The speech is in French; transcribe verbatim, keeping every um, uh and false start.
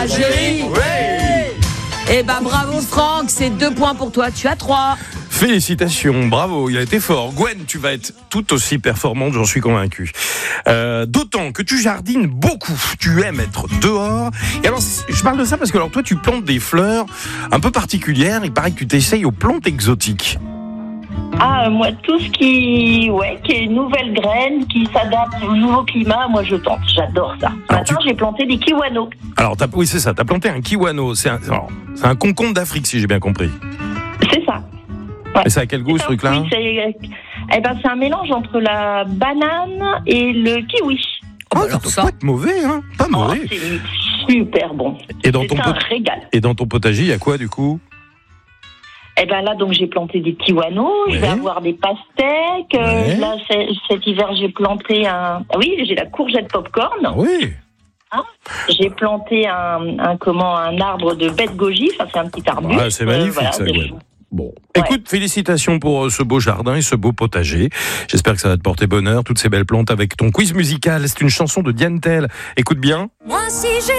Chérie. Ouais. Eh ben bravo Franck, c'est deux points pour toi, tu as trois. Félicitations, bravo, il a été fort. Gwen, tu vas être tout aussi performante, j'en suis convaincu. Euh, d'autant que tu jardines beaucoup, tu aimes être dehors. Et alors, je parle de ça parce que alors toi, tu plantes des fleurs un peu particulières. Il paraît que tu t'essayes aux plantes exotiques. Ah, moi, tout ce qui, ouais, qui est nouvelle graine, qui s'adapte au nouveau climat, moi, je tente. J'adore ça. Ce Alors, matin, tu- j'ai planté des kiwanos. Alors, t'as, oui, c'est ça, t'as planté un kiwano. C'est un, alors, c'est un concombre d'Afrique, si j'ai bien compris. C'est ça. Ouais. Et ça a quel goût, ce C'est un truc-là? fruit, c'est, eh ben, c'est un mélange entre la banane et le kiwi. Oh, alors ça doit ça. pas être mauvais, hein. Pas Oh, mauvais. c'est super bon. Et dans C'est ton un pot- régal. Et dans ton potager, il y a quoi, du coup? Eh ben là, donc j'ai planté des kiwanos, Ouais. je vais avoir des pastèques. euh, Ouais. Là, c'est- cet hiver, j'ai planté un. Ah oui, j'ai la courgette popcorn. Oui. J'ai planté un, un comment un arbre de bête goji. Enfin, c'est un petit arbuste. Ouais, c'est magnifique, voilà, ça, des- Gwen. Bon. Ouais. Écoute, félicitations pour euh, ce beau jardin et ce beau potager. J'espère que ça va te porter bonheur, toutes ces belles plantes avec ton quiz musical. C'est une chanson de Diane Tell. Écoute bien. Moi si j'ai